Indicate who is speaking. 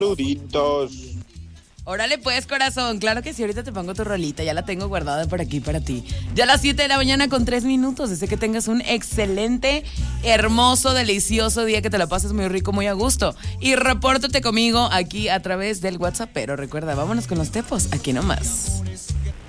Speaker 1: Saluditos.
Speaker 2: Órale pues, corazón, claro que sí, ahorita te pongo tu rolita, ya la tengo guardada por aquí para ti. Ya a las 7 de la mañana con 3 minutos, deseo que tengas un excelente, hermoso, delicioso día, que te la pases muy rico, muy a gusto. Y repórtate conmigo aquí a través del WhatsApp, pero recuerda, vámonos con los tepos, aquí nomás.